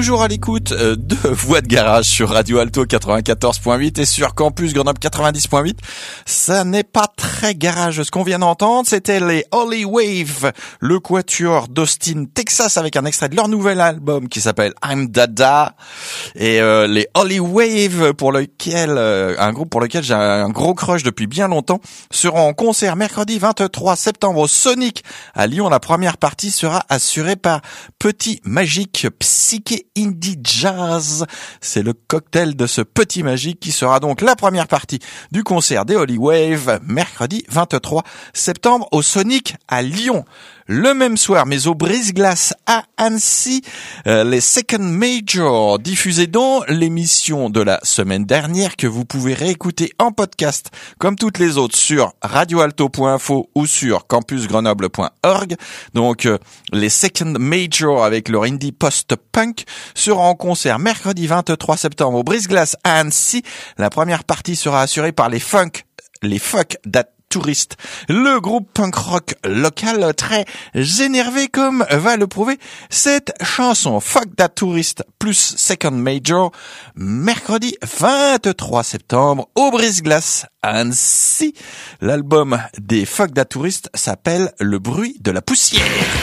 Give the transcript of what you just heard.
Toujours à l'écoute de Voix de Garage sur Radio Alto 94.8 et sur Campus Grenoble 90.8. Ça n'est pas très garage. Ce qu'on vient d'entendre, c'était les Holy Wave, le quatuor d'Austin, Texas, avec un extrait de leur nouvel album qui s'appelle I'm Dada. Et les Holy Wave, un groupe pour lequel j'ai un gros crush depuis bien longtemps, seront en concert mercredi 23 septembre au Sonic à Lyon. La première partie sera assurée par Petit Magique Psyché Indie Jazz. C'est le cocktail de ce Petit Magique qui sera donc la première partie du concert des Holy Wave mercredi 23 septembre au Sonic à Lyon. Le même soir, mais au Brise-Glace à Annecy, les Second Major, diffusés dans l'émission de la semaine dernière que vous pouvez réécouter en podcast comme toutes les autres sur radioalto.info ou sur campusgrenoble.org. Donc les Second Major avec leur indie post-punk seront en concert mercredi 23 septembre au Brise-Glace à Annecy. La première partie sera assurée par les Fuck That Tourist, le groupe punk rock local très énervé comme va le prouver cette chanson Fuck That Tourist plus Second Major mercredi 23 septembre au Brise-Glace à Annecy. L'album des Fuck That Tourist s'appelle Le bruit de la poussière.